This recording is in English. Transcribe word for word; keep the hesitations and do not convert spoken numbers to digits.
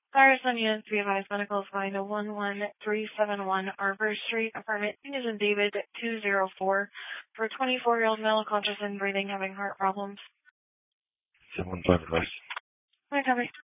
Cyrus Onions, be advised, medical is going to one one three seven one Arbor Street, apartment Newton David two zero four, for a twenty-four-year-old male conscious and breathing, having heart problems. seven one five advice. Hi, Tommy.